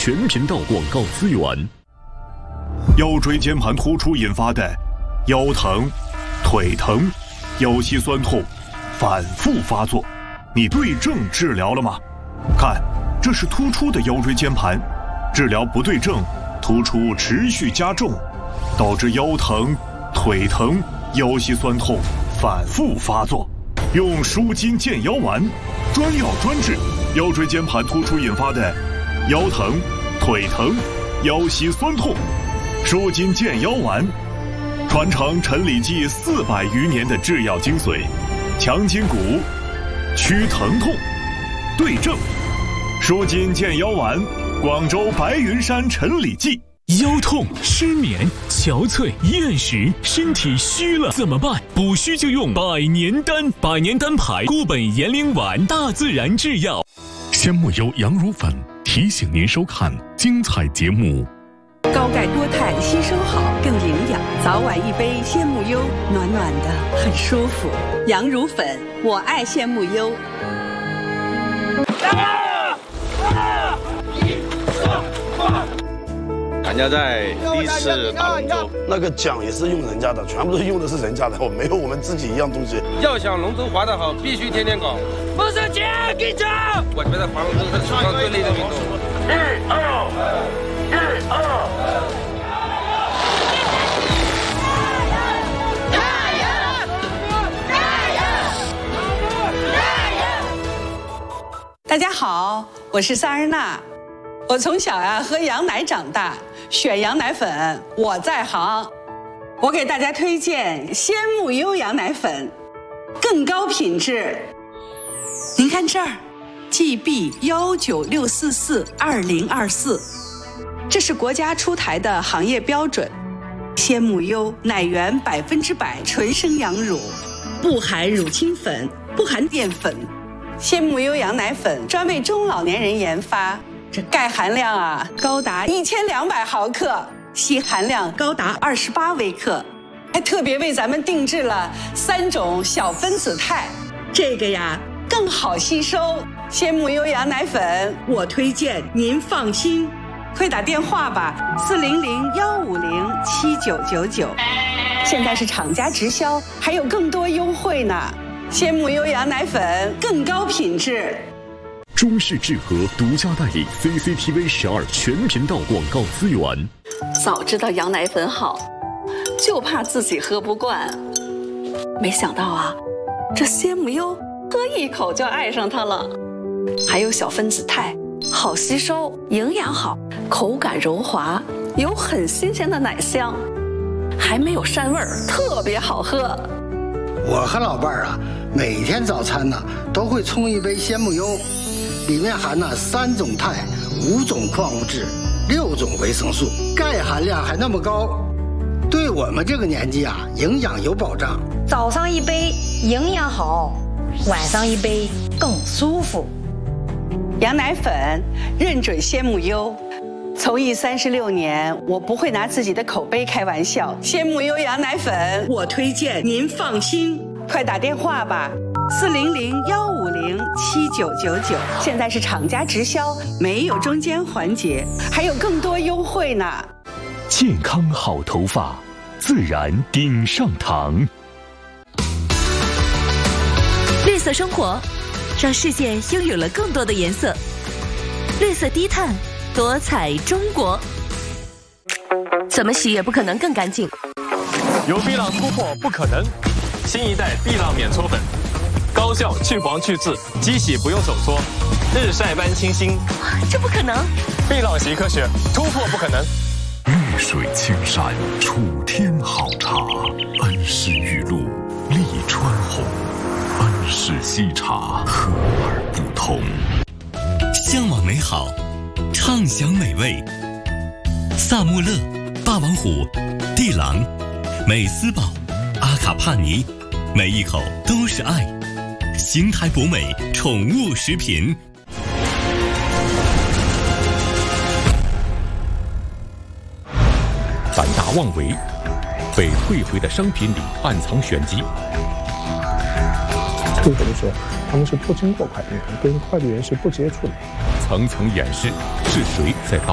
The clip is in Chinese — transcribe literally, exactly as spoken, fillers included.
全频道广告资源。 腰椎间盘突出引发的腰疼、腿疼、腰膝酸痛反复发作，你对症治疗了吗？看，这是突出的腰椎间盘，治疗不对症，突出持续加重，导致腰疼、腿疼、腰膝酸痛反复发作。用舒筋健腰丸，专药专治腰椎间盘突出引发的腰疼、腿疼、腰膝酸痛。舒筋健腰丸，传承陈李济四百余年的制药精髓，强筋骨，祛疼痛，对症。舒筋健腰丸，广州白云山陈李济。 腰痛、失眠、憔悴、厌食，身体虚了怎么办？补虚就用百年丹，百年丹牌固本延龄丸，大自然制药。 鲜木优羊乳粉提醒您收看精彩节目。 高钙多肽吸收好，更营养。早晚一杯鲜木优，暖暖的，很舒服。羊乳粉，我爱鲜木优。 俺家在第一次打龙舟， 那个桨也是用人家的，全部都用的是人家的，我没有我们自己一样东西。 要想龙舟划得好，必须天天搞。不是姐，给着！我觉得划龙舟是史上最累的运动。一二一二。 大家好，我是萨日娜。我从小呀、啊、喝羊奶长大，选羊奶粉我在行。我给大家推荐鲜木优羊奶粉，更高品质。您看这儿 ，G B 幺九六四四二零二四，这是国家出台的行业标准。鲜木优奶源百分之百纯生羊乳，不含乳清粉，不含淀粉。鲜木优羊奶粉专为中老年人研发。这钙含量啊高达一千两百毫克，硒含量高达二十八微克，还特别为咱们定制了三种小分子肽，这个呀更好吸收。鲜木优羊奶粉，我推荐您放心，快打电话吧，四零零幺五零七九九九。现在是厂家直销，还有更多优惠呢。鲜木优羊奶粉更高品质。 中式制和独家代理 C C T V 十二全频道广告资源。 早知道羊奶粉好，就怕自己喝不惯。没想到啊，这鲜木优喝一口就爱上它了。还有小分子肽，好吸收，营养好，口感柔滑，有很新鲜的奶香，还没有膻味儿，特别好喝。 我和老伴儿啊，每天早餐呢都会冲一杯鲜木优。里面含了三种肽、五种矿物质、六种维生素，钙含量还那么高，对我们这个年纪啊，营养有保障。 早上一杯营养好，晚上一杯更舒服。 羊奶粉认准鲜木优，从艺三十六年，我不会拿自己的口碑开玩笑。鲜木优羊奶粉，我推荐您放心，快打电话吧。四零零幺五零七九九九，现在是厂家直销，没有中间环节，还有更多优惠呢。 健康好头发，自然顶上堂。 绿色生活，让世界拥有了更多的颜色。绿色低碳，多彩中国。怎么洗也不可能更干净。 有碧朗突破不可能，新一代碧朗免搓粉。高效去黄去渍，机洗不用手搓，日晒般清新。 这不可能！ 碧朗洗科学，突破不可能。 绿水青山，楚天好茶。恩施玉露，利川红。恩施西茶，和而不同。 向往美好，畅享美味。萨穆勒、霸王虎、地朗、美斯宝、阿卡帕尼，每一口都是爱。邢台博美宠物食品。 胆大妄为，被退回的商品里暗藏玄机。 就等于说，他们是不经过快递员，跟快递员是不接触的。 层层掩饰，是谁在捣